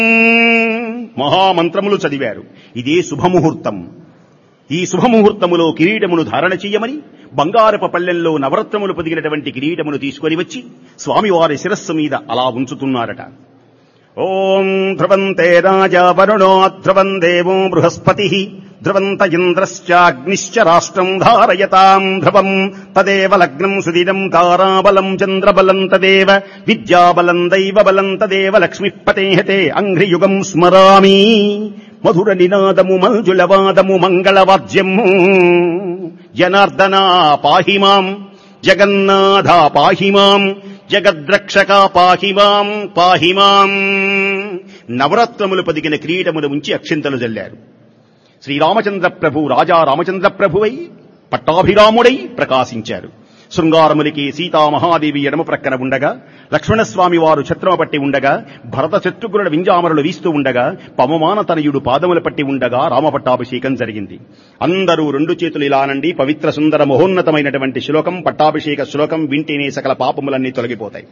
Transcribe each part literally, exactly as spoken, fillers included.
మహామంత్రములు చదివారు. ఇదే శుభముహూర్తం. ఈ శుభముహూర్తములో కిరీటమును ధారణ చెయ్యమని బంగారపు పల్లెల్లో నవరత్నములు పొదిగినటువంటి కిరీటమును తీసుకొని వచ్చి స్వామివారి శిరస్సు మీద అలా ఉంచుతున్నారట. ఓం ధ్రువంతే రాజా వరుణో ధ్రువం దేవో బృహస్పతి ధ్రువంత ఇంద్రశ్చాగ్నిశ్చ రాష్ట్రం ధారయతాం ధ్రువం తదేవ లగ్నం సుదినం తారాబలం చంద్రబలం తదేవ విద్యాబలం దైవబలం తదేవ లక్ష్మీపతేహతే అంఘ్రియుగం స్మరామి. మధుర నినాదము మంజులవాదము మంగళవాద్యము. జనార్దన పాహిమాం, జగన్నాథ పాహిమాం, జగద్రక్షక పాహిమాం పాహిమాం. నవరత్నములు పదిగిన కిరీటములు ఉంచి అక్షింతలు జల్లారు. శ్రీరామచంద్ర ప్రభు రాజా రామచంద్ర ప్రభువై పట్టాభిరాముడై ప్రకాశించారు. శృంగారములికి సీతామహాదేవి ఎడమ ప్రక్కన ఉండగా, లక్ష్మణస్వామి వారు ఛత్రమ పట్టి ఉండగా, భరత శత్రుఘ్నుల వింజామరులు వీస్తూ ఉండగా, పవమాన తనయుడు పాదములు పట్టి ఉండగా రామపట్టాభిషేకం జరిగింది. అందరూ రెండు చేతులు ఇలానండి. పవిత్ర సుందర మహోన్నతమైనటువంటి శ్లోకం, పట్టాభిషేక శ్లోకం వింటేనే సకల పాపములన్నీ తొలగిపోతాయి.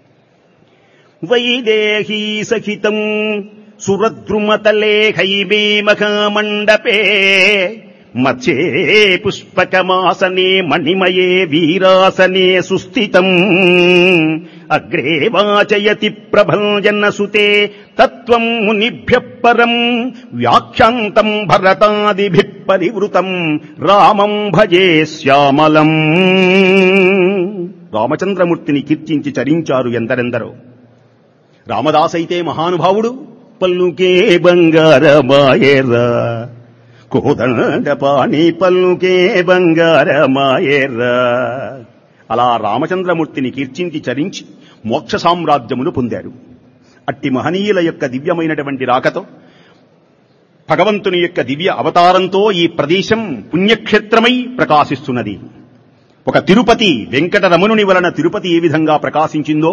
వైదేహీ సహితం సురద్రుమతలే హైమే మహామండపే మధ్యే పుష్పకమాసనే మణిమయే వీరాసనే సుస్థితం అగ్రే వాచయతి ప్రభంజన సుతే తత్వం మునిభ్యః పరం వ్యాఖ్యాంతం భరతాదిభిః పరివృతం రామం భజే శ్యామలం. రామచంద్రమూర్తిని కీర్తించి చరించారు ఎందరెందరో. రామదాసైతే మహానుభావుడు పల్లుకే బంగారమాయేరా, కోదండపాణి పల్లుకే బంగారమాయేరా. అలా రామచంద్రమూర్తిని కీర్తించి చరించి మోక్ష సామ్రాజ్యమును పొందారు. అట్టి మహనీయుల యొక్క దివ్యమైనటువంటి రాకతో, భగవంతుని యొక్క దివ్య అవతారంతో ఈ ప్రదేశం పుణ్యక్షేత్రమై ప్రకాశిస్తున్నది. ఒక తిరుపతి వెంకటరమణుని వలన తిరుపతి ఏ విధంగా ప్రకాశించిందో,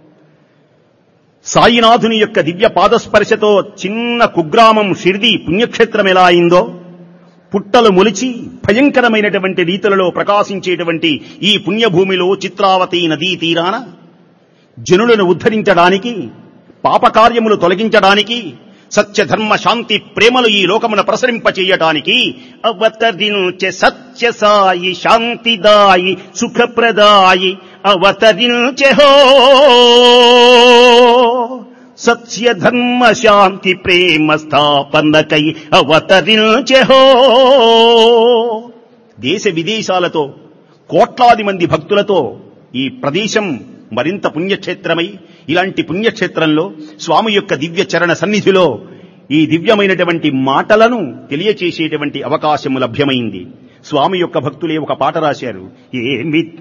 సాయినాథుని యొక్క దివ్య పాదస్పర్శతో చిన్న కుగ్రామం షిర్దీ పుణ్యక్షేత్రం ఎలా అయిందో, పుట్టలు మొలిచి భయంకరమైనటువంటి రీతులలో ప్రకాశించేటువంటి ఈ పుణ్యభూమిలో చిత్రావతి నదీ తీరాన జనులను ఉద్ధరించడానికి, పాపకార్యములు తొలగించడానికి, సత్యధర్మ శాంతి ప్రేమలు ఈ లోకమున ప్రసరింపచేయటానికి అవతరించే సత్య సాయి శాంతిదాయి సుఖప్రదాయి అవతరించే హో. సత్య ధర్మ శాంతి ప్రేమ స్థాపనకై అవతరించే హో. దేశ విదేశాలతో కోట్లాది మంది భక్తులతో ఈ ప్రదేశం మరింత పుణ్యక్షేత్రమై, ఇలాంటి పుణ్యక్షేత్రంలో స్వామి యొక్క దివ్య చరణ సన్నిధిలో ఈ దివ్యమైనటువంటి మాటలను తెలియచేసేటువంటి అవకాశం లభ్యమైంది. స్వామి యొక్క భక్తులే ఒక పాట రాశారు. ఏమి